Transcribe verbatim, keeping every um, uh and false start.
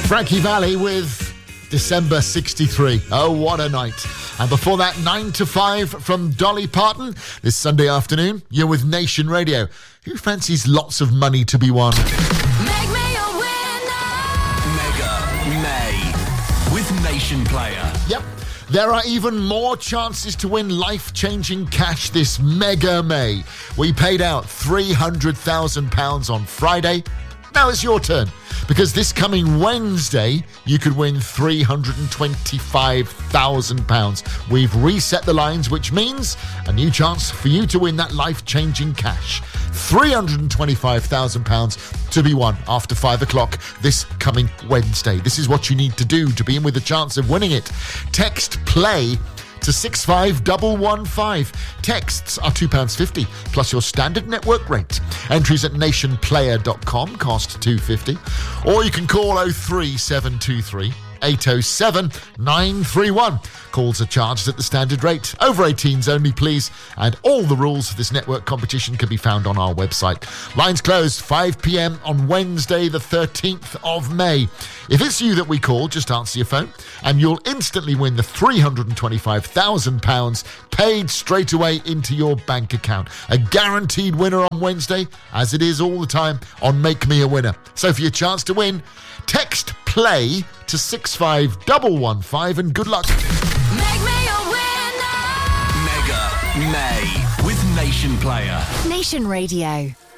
Frankie Valli with December sixty-three. Oh, what a night. And before that, nine to five from Dolly Parton. This Sunday afternoon, you're with Nation Radio. Who fancies lots of money to be won? Make me a winner. Mega May with Nation Player. Yep. There are even more chances to win life-changing cash this Mega May. We paid out three hundred thousand pounds on Friday. Now it's your turn, because this coming Wednesday, you could win three hundred twenty-five thousand pounds. We've reset the lines, which means a new chance for you to win that life-changing cash. three hundred twenty-five thousand pounds to be won after five o'clock this coming Wednesday. This is what you need to do to be in with a chance of winning it. Text PLAY to six five one one five. Texts are two pounds fifty plus your standard network rate. Entries at nation player dot com cost two pounds fifty. Or you can call oh three seven two three eight oh seven nine three one. Calls are charged at the standard rate. Over eighteens only, please. And all the rules for this network competition can be found on our website. Lines closed five p.m. on Wednesday the thirteenth of May. If it's you that we call, just answer your phone and you'll instantly win the three hundred twenty-five thousand pounds paid straight away into your bank account. A guaranteed winner on Wednesday, as it is all the time on Make Me a Winner. So for your chance to win, text PLAY to six five one one five and good luck. Make me a winner. Mega May with Nation Player. Nation Radio.